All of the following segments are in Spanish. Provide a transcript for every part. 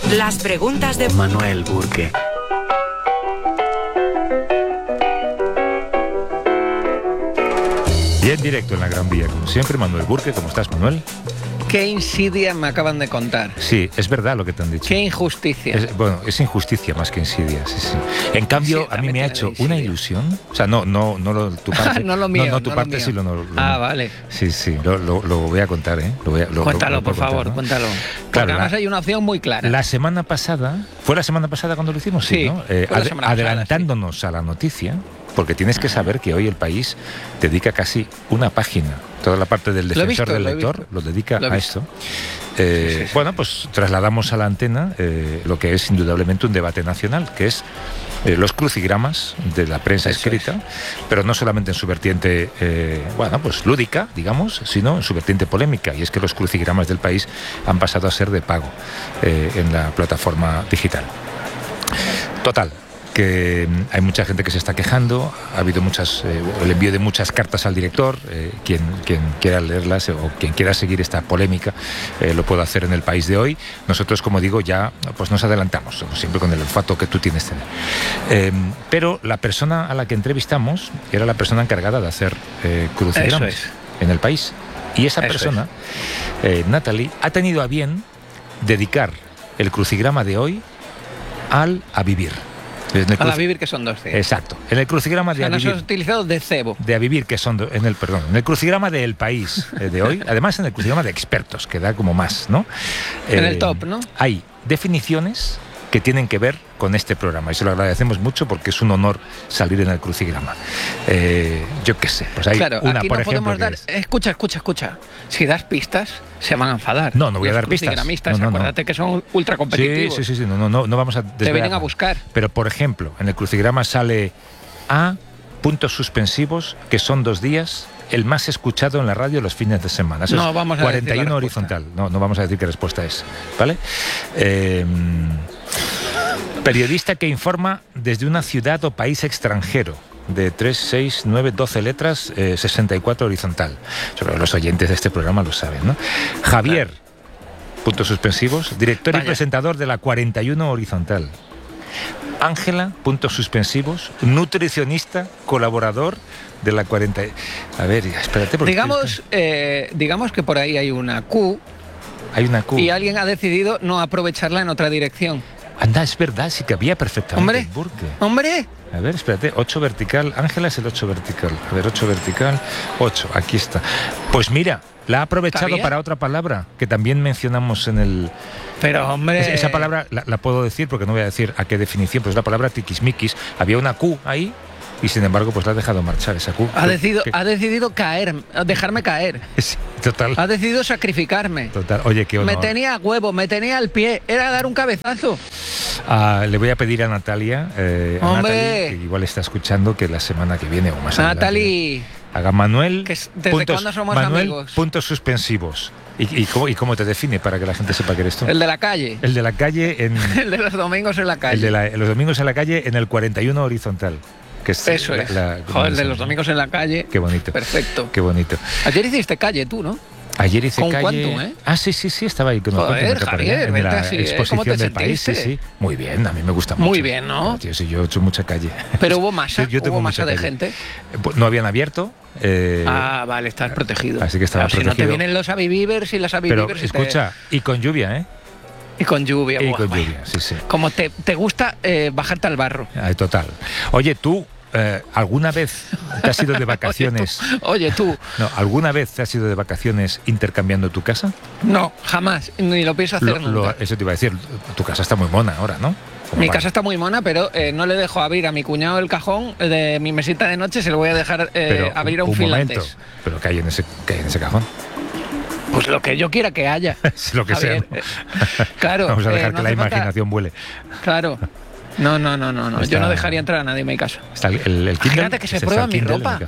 Las preguntas de Manuel Burke. Y en directo en la Gran Vía, como siempre, Manuel Burke. ¿Cómo estás, Manuel? Qué insidia me acaban de contar. Sí, es verdad lo que te han dicho. Qué injusticia. Es injusticia más que insidia, sí, sí. En cambio, Sí, a mí me ha hecho una ilusión. O sea, no tu parte. No lo mío, No, tu no lo parte mío. sí lo Vale. Sí, sí, lo voy a contar, ¿eh? Cuéntalo, lo por puedo favor, contar, ¿no? cuéntalo. Claro, Porque además hay una opción muy clara. La semana pasada, ¿fue la semana pasada cuando lo hicimos? Sí, ¿no? fue la semana pasada, adelantándonos a la noticia, porque tienes que saber que hoy El País dedica casi una página, toda la parte del defensor del lector lo dedica a esto. Sí. Bueno, pues trasladamos a la antena lo que es indudablemente un debate nacional, que es los crucigramas de la prensa escrita, pero no solamente en su vertiente, pues lúdica, digamos, sino en su vertiente polémica, y es que los crucigramas del País han pasado a ser de pago en la plataforma digital. Total, que hay mucha gente que se está quejando, ha habido el envío de muchas cartas al director, quien quiera leerlas o quien quiera seguir esta polémica lo puede hacer en El País de hoy. Nosotros, como digo, ya pues nos adelantamos, siempre con el olfato que tú tienes. Pero la persona a la que entrevistamos era la persona encargada de hacer crucigramas en El País. Y esa persona, Natalie, ha tenido a bien dedicar el crucigrama de hoy a vivir. A vivir, que son 2 C. Exacto. En el crucigrama de no vivir. se ha utilizado de cebo. De a vivir, que son en el crucigrama de El País de hoy, además en el crucigrama de expertos, que da como más, ¿no? En el top, ¿no? Hay definiciones que tienen que ver con este programa y se lo agradecemos mucho porque es un honor salir en el crucigrama. Yo qué sé, pues hay una, aquí por no ejemplo, podemos dar... Escucha. Si das pistas, se van a enfadar. No voy a dar pistas. No. Acuérdate que son ultra competitivos. Sí, no vamos a desvelar. Te vienen a buscar. Pero, por ejemplo, en el crucigrama sale A, puntos suspensivos, que son 2 días, el más escuchado en la radio los fines de semana. Eso No es vamos a 41 horizontal. No vamos a decir qué respuesta es, ¿vale? Periodista que informa desde una ciudad o país extranjero, de 3, 6, 9, 12 letras, 64 horizontal. Yo creo que los oyentes de este programa lo saben, ¿no? Javier, puntos suspensivos, director y presentador de la 41 horizontal. Ángela, puntos suspensivos, nutricionista, colaborador de la 40... A ver, espérate. Digamos que por ahí hay una Q. Hay una Q. Y alguien ha decidido no aprovecharla en otra dirección. Anda, es verdad, sí que había perfectamente. ¡Hombre! A ver, espérate, 8 vertical. Ángela es el 8 vertical. A ver, 8 vertical, 8, aquí está. Pues mira, la ha aprovechado para otra palabra que también mencionamos en el... Pero, hombre... Esa palabra la puedo decir porque no voy a decir a qué definición, pues es la palabra tiquismiquis. Había una Q ahí y sin embargo pues la ha dejado marchar esa Q. Ha decidido caer, dejarme caer. Sí, total. Ha decidido sacrificarme. Total. Oye, qué honor. Me tenía a huevo, me tenía al pie. Era dar un cabezazo. Le voy a pedir a Natalia, Natalie, que igual está escuchando, que la semana que viene o más adelante Natalie, haga Manuel. ¿Desde cuándo somos amigos? Puntos suspensivos. ¿Y cómo te define para que la gente sepa que eres tú? El de la calle. El de la calle en... El de los domingos en la calle. El de los domingos en la calle en el 41 horizontal. Que es Eso es. Joder, el de los domingos en la calle. Qué bonito. Perfecto. Qué bonito. Ayer hiciste calle tú, ¿no? Ayer hice ¿Con calle... Quantum, eh? Ah, sí, estaba ahí con Joder, Javier, en la así, exposición ¿cómo te del País. Sí. Muy bien, a mí me gusta mucho. Muy bien, ¿no? Tío, sí, yo he hecho mucha calle. Pero hubo masa, yo tengo hubo masa de calle. gente. No habían abierto. Vale, estás protegido. Así que estaba protegido. Si no te vienen los avivivers y las avivivers. Pero escucha, y con lluvia, ¿eh? Y con lluvia. Y con lluvia, sí. Como te gusta bajarte al barro. Total. Oye, tú... ¿alguna vez te has ido de vacaciones? Oye, tú. No, ¿alguna vez te has ido de vacaciones intercambiando tu casa? No, jamás. Ni lo pienso hacer nunca. Eso te iba a decir. Tu casa está muy mona ahora, ¿no? Mi casa está muy mona, pero no le dejo abrir a mi cuñado el cajón de mi mesita de noche. Se lo voy a dejar abrir a un finlandés. Momento. ¿Pero qué hay en ese cajón? Pues lo que yo quiera que haya. Lo que sea. Claro. Vamos a dejar que la imaginación vuele. Claro. No. Yo no dejaría entrar a nadie en mi casa. Está el Kindle. Imagínate que se prueba mi ropa.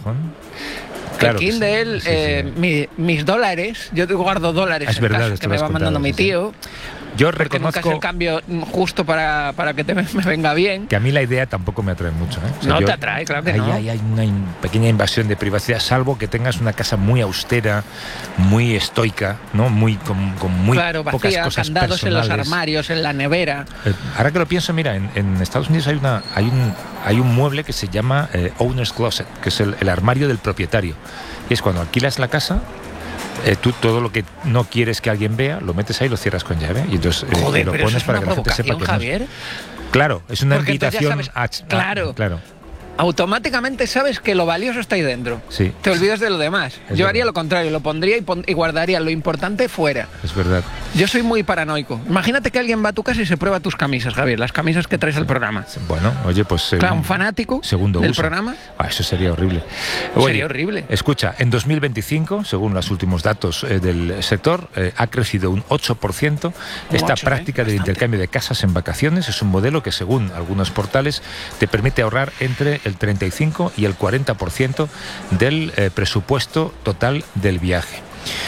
Claro, el Kindle, sí. mis dólares. Yo guardo dólares es verdad, casa, que me va mandando mi tío. Yo porque nunca es reconozco el cambio justo para que me venga bien. que a mí la idea tampoco me atrae mucho, ¿eh? O sea, No te atrae, claro que no. Hay una pequeña invasión de privacidad, salvo que tengas una casa muy austera, muy estoica, ¿no? Con muy claro, vacía, pocas cosas candados en los personales. armarios, en la nevera. Ahora que lo pienso, mira, en Estados Unidos hay un mueble que se llama Owner's Closet, que es el armario del propietario. Y es cuando alquilas la casa, tú todo lo que no quieres que alguien vea, lo metes ahí y lo cierras con llave. Y entonces Joder, lo pero pones eso es para una que la gente sepa que Javier. Claro, es una Porque entonces ya invitación sabes- claro. claro. Automáticamente sabes que lo valioso está ahí dentro. Sí. Te olvidas de lo demás. Es Yo verdad. haría lo contrario, lo pondría y guardaría lo importante fuera. Es verdad. Yo soy muy paranoico. Imagínate que alguien va a tu casa y se prueba tus camisas, Javier, las camisas que traes al programa. Bueno, oye, pues Claro, un fanático segundo del uso. programa. Eso sería horrible. Sería horrible. Escucha, en 2025, según los últimos datos del sector, ha crecido un 8% esta 8, práctica del bastante. intercambio de casas en vacaciones. Es un modelo que, según algunos portales, te permite ahorrar entre el 35 y el 40% del presupuesto total del viaje.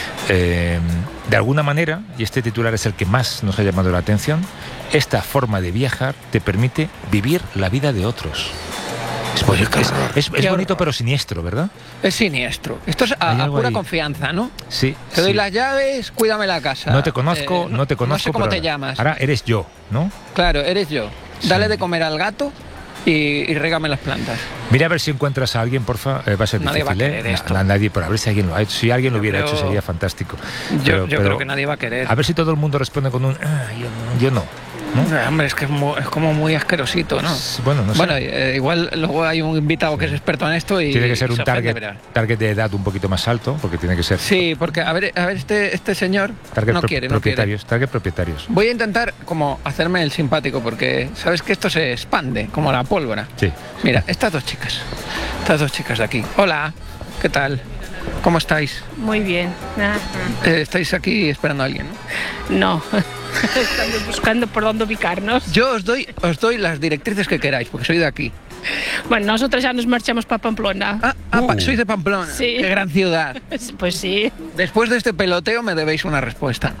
De alguna manera, y este titular es el que más nos ha llamado la atención, esta forma de viajar te permite vivir la vida de otros. Es bonito, es Qué bonito horror. pero siniestro, ¿verdad? Es siniestro. Esto es Hay a algo pura ahí. confianza, ¿no? Sí. Te doy sí. las llaves, cuídame la casa. No te conozco, no te conozco. No sé cómo pero te llamas. Ahora eres yo, ¿no? Claro, eres yo. Dale Sí. de comer al gato y régame las plantas. Mira a ver si encuentras a alguien, porfa. Va a ser Nadie va a difícil, querer esto. Nadie, pero a ver si alguien lo ha hecho. Si alguien lo hubiera creo- hecho sería fantástico. Yo Pero- creo que nadie va a querer. A ver si todo el mundo responde con un yo no. ¿no? Hombre, es que es como muy asquerosito, ¿no? Bueno, no sé. Bueno, igual luego hay un invitado que es experto en esto y Tiene que ser y un se ofende, verá. target de edad un poquito más alto, porque tiene que ser Sí, porque a ver este señor target no quiere. propietarios. Target propietarios. Voy a intentar como hacerme el simpático porque sabes que esto se expande como la pólvora. Sí. Mira, estas dos chicas de aquí. Hola, ¿qué tal? ¿Cómo estáis? Muy bien. Estáis aquí esperando a alguien, ¿no? No. Estamos buscando por dónde ubicarnos. Yo os doy las directrices que queráis, porque soy de aquí. Bueno, nosotros ya nos marchamos para Pamplona. Sois de Pamplona. Sí. Qué gran ciudad. Pues sí. Después de este peloteo me debéis una respuesta.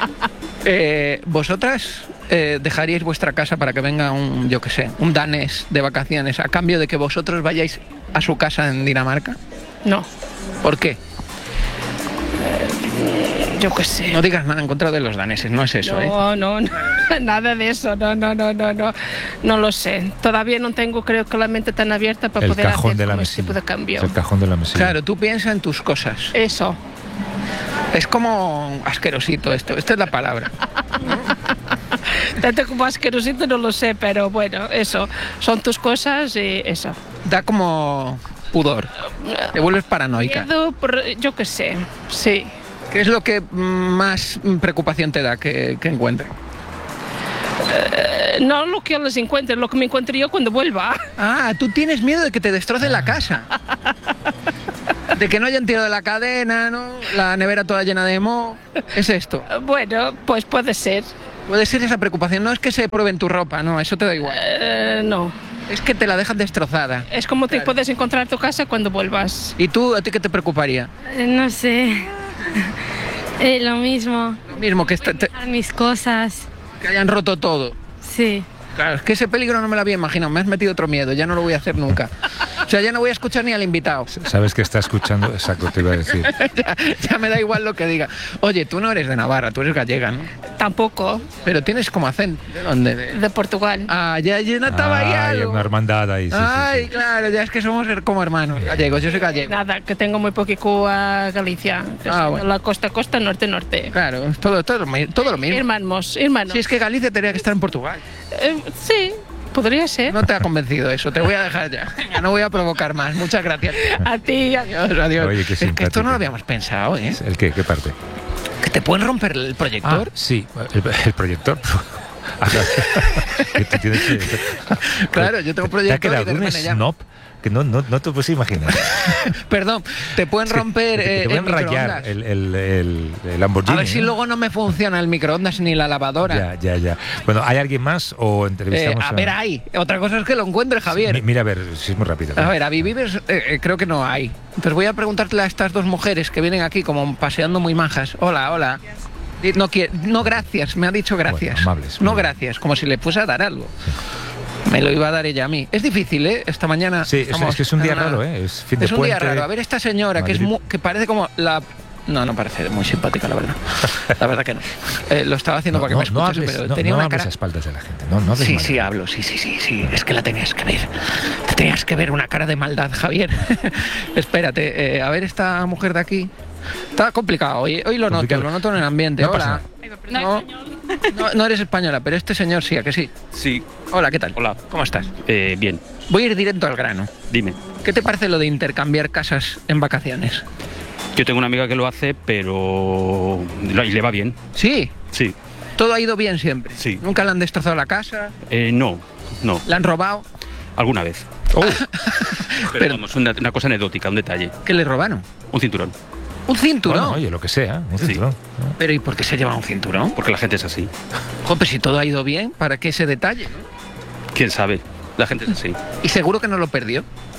¿Vosotras dejaríais vuestra casa para que venga un danés de vacaciones a cambio de que vosotros vayáis a su casa en Dinamarca? No. ¿Por qué? Yo qué sé. No digas nada en contra de los daneses, no es eso, ¿eh? No, nada de eso, no lo sé. Todavía no tengo, creo que la mente tan abierta para El poder cajón hacer de la como ese mesilla. tipo de cambio. Es el cajón de la mesilla. Claro, tú piensa en tus cosas. Eso. Es como asquerosito esto, esta es la palabra. Tanto como asquerosito no lo sé, pero bueno, eso. Son tus cosas y eso. Da como pudor, te vuelves paranoica. Miedo yo qué sé, sí. ¿Qué es lo que más preocupación te da que encuentre? No lo que yo les encuentre, lo que me encuentre yo cuando vuelva. Ah, tú tienes miedo de que te destrocen la casa. De que no hayan tirado la cadena, ¿no? La nevera toda llena de moho. Es esto. Bueno, pues puede ser. Puede ser esa preocupación. No es que se prueben tu ropa, no, eso te da igual. No. Es que te la dejan destrozada. Es como te Claro. puedes encontrar tu casa cuando vuelvas. ¿Y tú, a ti qué te preocuparía? No sé. Lo mismo. Lo mismo, que, A mis cosas. que hayan roto todo. Sí. Claro, es que ese peligro no me lo había imaginado. Me has metido otro miedo, ya no lo voy a hacer nunca. O sea, ya no voy a escuchar ni al invitado. Sabes que está escuchando, exacto, te iba a decir. ya me da igual lo que diga. Oye, tú no eres de Navarra, tú eres gallega, ¿no? Tampoco. Pero tienes como acento. ¿De dónde? De Portugal. Ah, ya notaba ahí Hay algo. una hermandad ahí. Sí, Ay, sí, sí. Claro, ya es que somos como hermanos gallegos, yo soy gallego. Nada, que tengo muy poquito a Galicia. Que es Bueno. La costa, norte. Claro, todo lo mismo. Hermanos. Si es que Galicia tendría que estar en Portugal. Sí, podría ser. No te ha convencido eso, te voy a dejar ya. Venga, no voy a provocar más. Muchas gracias. A ti, adiós. Adiós. Oye, qué es que esto simpático. no lo habíamos pensado, ¿eh? ¿El qué? ¿Qué parte? Que te pueden romper el proyector. Sí, el proyector. Que tú tienes que- Claro, yo tengo ¿Te ha proyector y quedado de un repente ya- snob que no te puedes imaginar? Perdón, te pueden romper te el pueden rayar microondas. el Lamborghini. A ver si ¿eh? luego no me funciona el microondas ni la lavadora. Ya. Bueno, ¿hay alguien más o entrevistamos a ver, hay. Otra cosa es que lo encuentre, Javier. Mira, a ver, si es muy rápido. A ver, a Vives creo que no hay. Entonces voy a preguntarle a estas dos mujeres que vienen aquí como paseando muy majas. Hola. No, gracias, me ha dicho gracias. Bueno, amables. No, gracias, como si le fuese a dar algo. Me lo iba a dar ella a mí. Es difícil, ¿eh? Esta mañana... Sí, es que es un día raro, ¿eh? Es fin de un día puente, raro. A ver, esta señora, que parece como la... No parece muy simpática, la verdad. La verdad que no. Lo estaba haciendo para que me escuchase, pero tenía una cara... a espaldas de la gente. No hables mal. Sí, hablo. Sí. Es que la tenías que ver. Te tenías que ver una cara de maldad, Javier. Espérate, a ver esta mujer de aquí. Está complicado. Hoy lo noto en el ambiente. No Hola. No eres española, pero este señor sí, ¿a que sí? Sí. Hola, ¿qué tal? Hola. ¿Cómo estás? Bien. Voy a ir directo al grano. Dime. ¿Qué te parece lo de intercambiar casas en vacaciones? Yo tengo una amiga que lo hace, pero le va bien. Sí. Sí. Todo ha ido bien siempre. Sí. ¿Nunca le han destrozado la casa? No. ¿La han robado? Alguna vez. Pero vamos, una cosa anecdótica, un detalle. ¿Qué le robaron? Un cinturón. ¿Un cinturón? Bueno, oye, lo que sea, un cinturón. Pero ¿y por qué se lleva un cinturón? Porque la gente es así. Joder, si todo ha ido bien, ¿para qué ese detalle? ¿Quién sabe? La gente es así. ¿Y seguro que no lo perdió?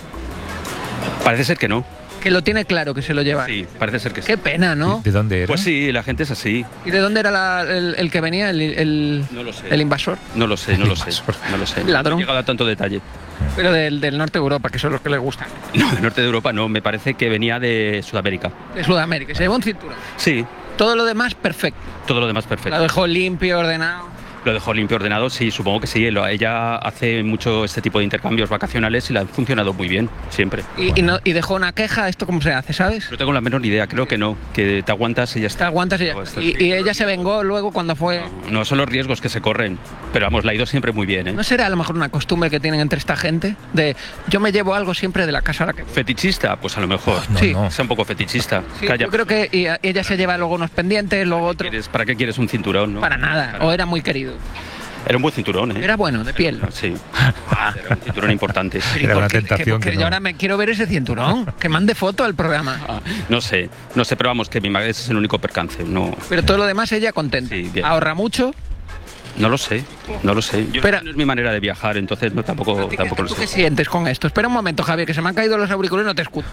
Parece ser que no. Que lo tiene claro que se lo lleva. Sí, parece ser que sí. Qué pena, ¿no? ¿De dónde era? Pues sí, la gente es así. ¿Y de dónde era el que venía, No lo sé. el invasor? No lo sé. Ladrón. No he llegado a tanto detalle. Pero del norte de Europa, que son los que les gustan. No, del norte de Europa no, me parece que venía de Sudamérica. De Sudamérica, se llevó un cinturón. Sí, Todo lo demás, perfecto. todo lo demás perfecto. Lo dejó limpio, ordenado. Lo dejó limpio, ordenado, sí, supongo que sí. Ella hace mucho este tipo de intercambios vacacionales y le han funcionado muy bien, siempre. Y dejó una queja, ¿esto cómo se hace, sabes? No tengo la menor idea, creo que no, que te aguantas y ya Te está. aguantas y ya. Y ella se vengó luego cuando fue... No son los riesgos que se corren, pero vamos, la ha ido siempre muy bien, ¿eh? ¿No será a lo mejor una costumbre que tienen entre esta gente? De yo me llevo algo siempre de la casa a la que... ¿Fetichista? Pues a lo mejor. Sí. Es un poco fetichista. Sí, Calla. yo creo que ella se lleva luego unos pendientes, luego otro... ¿Para qué quieres un cinturón, no? Para nada, o era muy querido. Era un buen cinturón, ¿eh? Era bueno, de piel. Sí. Era un cinturón importante. Era una tentación que yo ahora me quiero ver ese cinturón. Que mande foto al programa. No sé, pero vamos, que mi madre ese es el único percance. No, Pero todo lo demás ella contenta. Sí, bien. Ahorra mucho. no lo sé. Yo Espera. no es mi manera de viajar, entonces tampoco lo ¿Tú sé. qué sientes con esto? Espera un momento, Javier, que se me han caído los auriculares y no te escucho.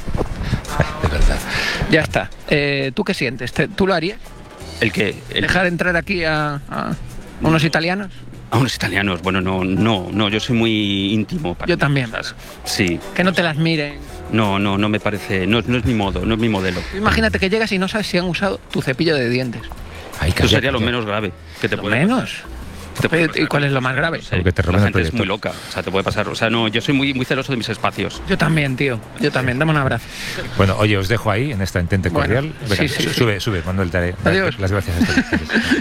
De verdad. Ya está. ¿Tú qué sientes? ¿Tú lo harías? ¿El qué? ¿Dejar entrar aquí a unos italianos? A unos italianos, bueno, no, yo soy muy íntimo. Yo también. Sí. Que no te las miren. No me parece, no es mi modo, no es mi modelo. Imagínate que llegas y no sabes si han usado tu cepillo de dientes. Ay, Eso sería lo menos grave que te ¿Lo puede menos? Te puede pasar. ¿Y cuál es lo más grave? Sí, Porque te roban la el gente es proyector. muy loca, o sea, te puede pasar. O sea, no, yo soy muy celoso de mis espacios. Yo también, tío. Yo también. Dame un abrazo. Bueno, oye, os dejo ahí en esta entente Bueno, cordial. Venga, sí. sube, Manuel, Adiós. las gracias a todos.